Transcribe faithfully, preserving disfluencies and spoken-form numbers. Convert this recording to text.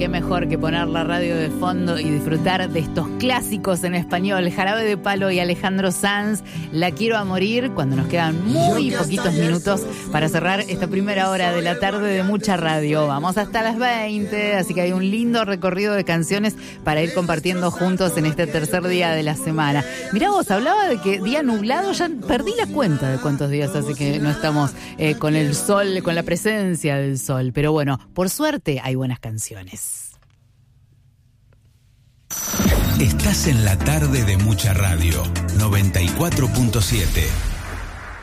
qué mejor que poner la radio de fondo y disfrutar de estos clásicos en español. Jarabe de Palo y Alejandro Sanz, La quiero a morir, cuando nos quedan muy poquitos minutos para cerrar esta primera hora de la tarde de Mucha Radio. Vamos hasta las veinte, así que hay un lindo recorrido de canciones para ir compartiendo juntos en este tercer día de la semana. Mirá vos, hablaba de que día nublado, ya perdí la cuenta de cuántos días hace que no estamos eh, con el sol, con la presencia del sol. Pero bueno, por suerte hay buenas canciones. Estás en la tarde de Mucha Radio, noventa y cuatro punto siete.